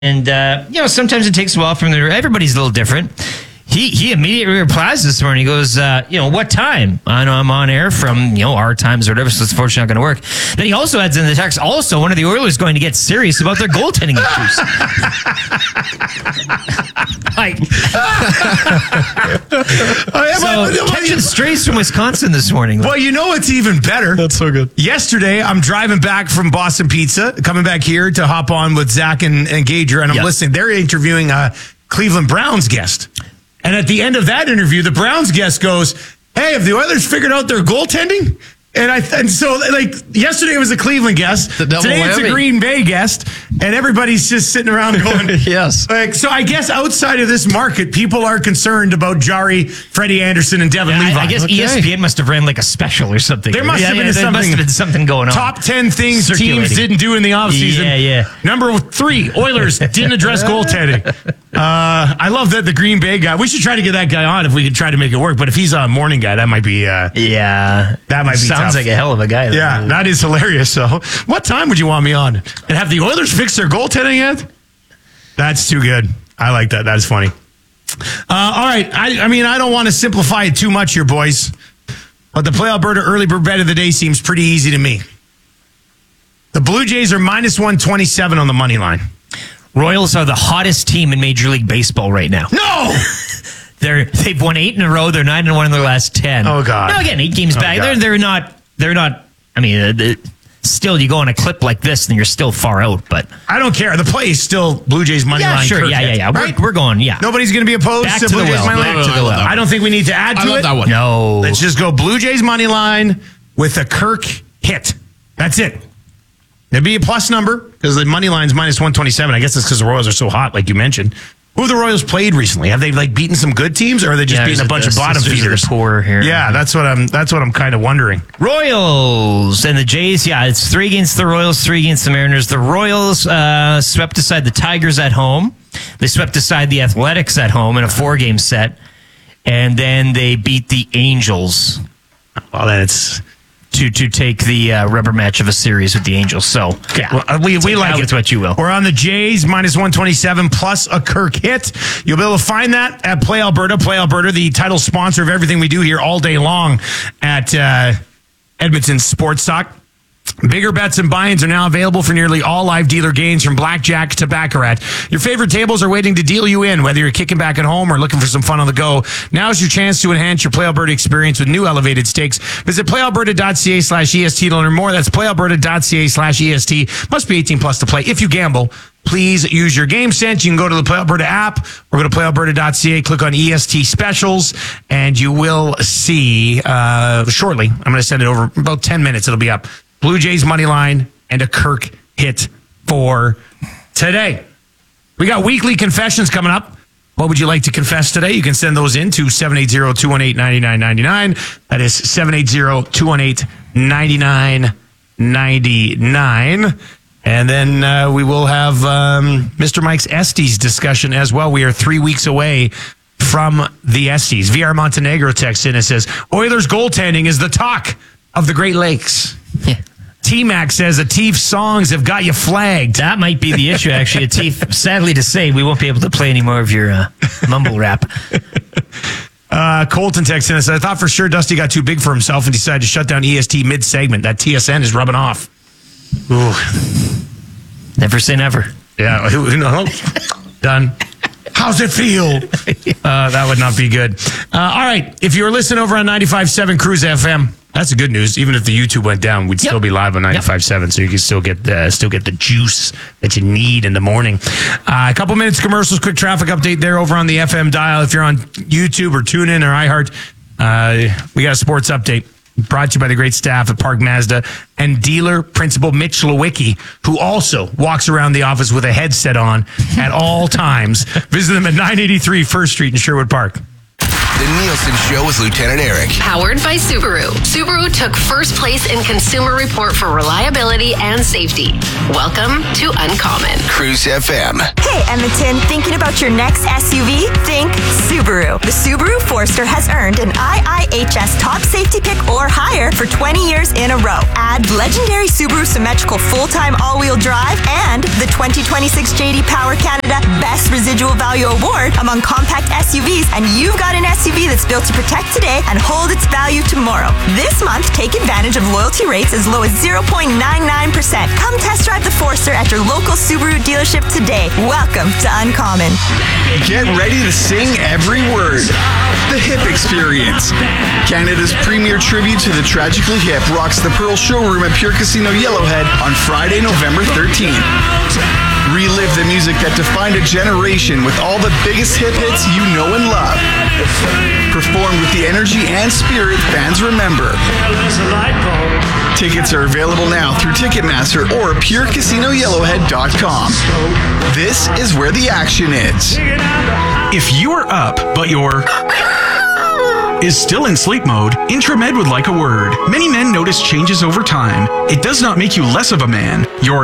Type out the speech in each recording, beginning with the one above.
And, sometimes it takes a while from everybody's a little different. He immediately replies this morning. He goes, what time? I know I'm on air from, our times or whatever, so it's fortunately not going to work. Then he also adds in the text, also, one of the Oilers going to get serious about their goaltending issues. Catching strays from Wisconsin this morning. Well, it's even better. That's so good. Yesterday, I'm driving back from Boston Pizza, coming back here to hop on with Zach and Gager, and I'm listening. They're interviewing a Cleveland Browns guest. And at the end of that interview, the Browns guest goes, "Hey, have the Oilers figured out their goaltending?" And so yesterday it was a Cleveland guest. Today it's a Green Bay guest, and everybody's just sitting around going, yes. So I guess outside of this market, people are concerned about Jari, Freddie Anderson, and Devin Levi. I guess ESPN must have ran like a special or something. There must have been something going on. Top 10 things teams didn't do in the offseason. Yeah. Number 3, Oilers didn't address goaltending. I love that the Green Bay guy. We should try to get that guy on if we could try to make it work. But if he's a morning guy, that might be. That might be. Sounds like a hell of a guy. Yeah, that is hilarious. So, what time would you want me on? And have the Oilers fixed their goaltending yet? That's too good. I like that. That's funny. All right. I mean, I don't want to simplify it too much here, boys. But the Play Alberta early bird bet of the day seems pretty easy to me. The Blue Jays are minus 127 on the money line. Royals are the hottest team in Major League Baseball right now. No! They've won 8 in a row. They're 9-1 in their last 10. Oh, God. No, again, 8 games back. God. They're not. I mean, still, you go on a clip like this, and you're still far out. But I don't care. The play is still Blue Jays money line. Sure. Yeah. Right? We're going. Yeah. Nobody's going to be opposed Back to to Blue the Jays well. money line. Back to the well. I don't think we need to add to it. I love that one. No. Let's just go Blue Jays money line with a Kirk hit. That's it. There'd be a plus number because the money line's minus 127. I guess it's because the Royals are so hot, like you mentioned. Who have the Royals played recently? Have they beaten some good teams, or are they just beating a bunch of bottom feeders? Poor here. Yeah, that's what I'm kind of wondering. Royals and the Jays. Yeah, it's 3 against the Royals, 3 against the Mariners. The Royals swept aside the Tigers at home. They swept aside the Athletics at home in a 4-game set, and then they beat the Angels. Well, then it's to take the rubber match of a series with the Angels. So, yeah, well, we like it. With what you will. We're on the Jays, minus 127, plus a Kirk hit. You'll be able to find that at Play Alberta. Play Alberta, the title sponsor of everything we do here all day long at Edmonton Sports Talk. Bigger bets and buy-ins are now available for nearly all live dealer games from blackjack to baccarat. Your favorite tables are waiting to deal you in, whether you're kicking back at home or looking for some fun on the go. Now's your chance to enhance your Play Alberta experience with new elevated stakes. Visit playalberta.ca/EST to learn more. That's playalberta.ca/EST. Must be 18 plus to play. If you gamble, please use your game sense. You can go to the Play Alberta app or go to playalberta.ca, click on EST specials, and you will see shortly. I'm going to send it over about 10 minutes. It'll be up. Blue Jays money line and a Kirk hit for today. We got weekly confessions coming up. What would you like to confess today? You can send those in to 780-218-9999. That is 780-218-9999. And then we will have Mr. Mike's Estes discussion as well. We are 3 weeks away from the Estes. VR Montenegro texts in and says, Oilers goaltending is the talk of the Great Lakes. Yeah. T-Mac says Atif songs have got you flagged. That might be the issue, actually. Atif, sadly to say, we won't be able to play any more of your mumble rap. Colton texts in and says, I thought for sure Dusty got too big for himself and decided to shut down EST mid-segment. That TSN is rubbing off. Ooh. Never say never. Yeah, no. Done. How's it feel? That would not be good. All right. If you were listening over on 95.7 Cruise FM, that's the good news. Even if the YouTube went down, we'd still be live on 95.7, so you can still get the juice that you need in the morning. A couple minutes commercials, quick traffic update there over on the FM dial. If you're on YouTube or TuneIn or iHeart, we got a sports update brought to you by the great staff at Park Mazda and dealer principal Mitch Lewicki, who also walks around the office with a headset on at all times. Visit them at 983 First Street in Sherwood Park. The Nielsen Show with Lieutenant Eric. Powered by Subaru. Subaru took first place in Consumer Report for reliability and safety. Welcome to Uncommon. Cruise FM. Hey, Edmonton, thinking about your next SUV? Think Subaru. The Subaru Forester has earned an IIHS Top Safety Pick or higher for 20 years in a row. Add legendary Subaru Symmetrical Full-Time All-Wheel Drive and the 2026 JD Power Canada Best Residual Value Award among compact SUVs, and you've got an SUV that's built to protect today and hold its value tomorrow. This month, take advantage of loyalty rates as low as 0.99%. Come test drive the Forester at your local Subaru dealership today. Welcome to Uncommon. Get ready to sing every word. The Hip Experience. Canada's premier tribute to the tragically hip rocks the Pearl Showroom at Pure Casino Yellowhead on Friday, November 13th. Relive the music that defined a generation with all the biggest hip hits you know and love. Performed with the energy and spirit fans remember. Tickets are available now through Ticketmaster or purecasinoyellowhead.com. This is where the action is. If you are up, but your is still in sleep mode, Intramed would like a word. Many men notice changes over time. It does not make you less of a man. Your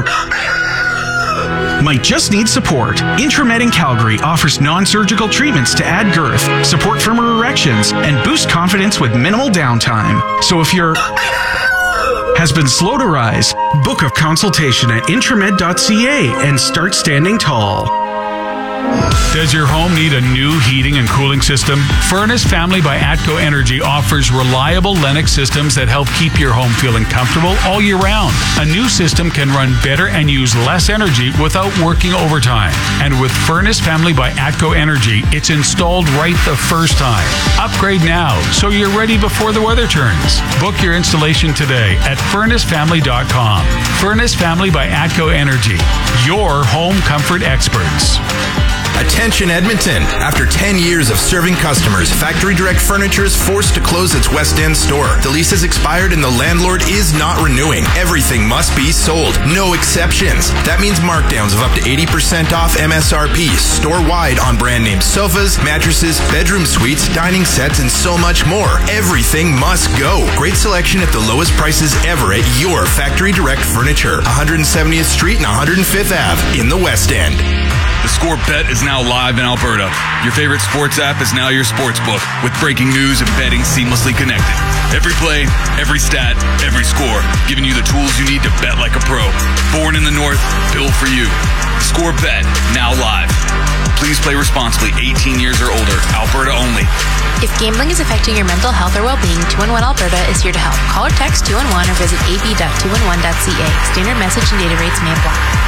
might just need support. Intramed in Calgary offers non-surgical treatments to add girth, support firmer erections, and boost confidence with minimal downtime. So if your has been slow to rise, book a consultation at intramed.ca and start standing tall. Does your home need a new heating and cooling system? Furnace Family by ATCO Energy offers reliable Lennox systems that help keep your home feeling comfortable all year round. A new system can run better and use less energy without working overtime. And with Furnace Family by ATCO Energy, it's installed right the first time. Upgrade now so you're ready before the weather turns. Book your installation today at furnacefamily.com. Furnace Family by ATCO Energy, your home comfort experts. Attention Edmonton. After 10 years of serving customers, Factory Direct Furniture is forced to close its West End store. The lease has expired and the landlord is not renewing. Everything must be sold. No exceptions. That means markdowns of up to 80% off MSRP store-wide on brand name sofas, mattresses, bedroom suites, dining sets, and so much more. Everything must go. Great selection at the lowest prices ever at your Factory Direct Furniture. 170th Street and 105th Ave in the West End. The Score Bet is now live in Alberta. Your favorite sports app is now your sports book, with breaking news and betting seamlessly connected. Every play, every stat, every score, giving you the tools you need to bet like a pro. Born in the North, built for you. Score Bet, now live. Please play responsibly, 18 years or older, Alberta only. If gambling is affecting your mental health or well-being, 211 Alberta is here to help. Call or text 211 or visit ab.211.ca. Standard message and data rates may apply.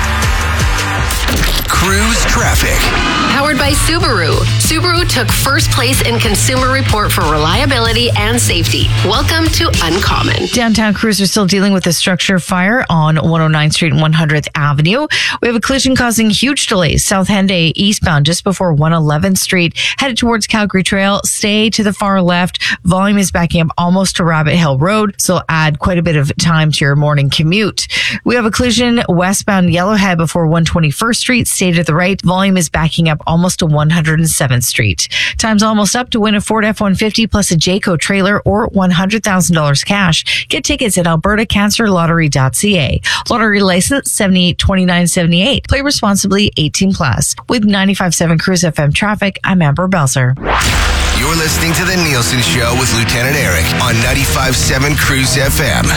Cruise traffic. Powered by Subaru. Subaru took first place in Consumer Report for reliability and safety. Welcome to Uncommon. Downtown crews are still dealing with a structure fire on 109th Street and 100th Avenue. We have a collision causing huge delays. South Henday eastbound just before 111th Street, headed towards Calgary Trail. Stay to the far left. Volume is backing up almost to Rabbit Hill Road, so add quite a bit of time to your morning commute. We have a collision westbound Yellowhead before 121st Street. Stay to the right. Volume is backing up almost to 107th Street. Time's almost up to win a Ford F-150 plus a Jayco trailer or $100,000 cash. Get tickets at albertacancerlottery.ca. Lottery license 782978. Play responsibly, 18 plus. With 95.7 Cruise FM traffic, I'm Amber Belzer. You're listening to The Nielsen Show with Lieutenant Eric on 95.7 Cruise FM.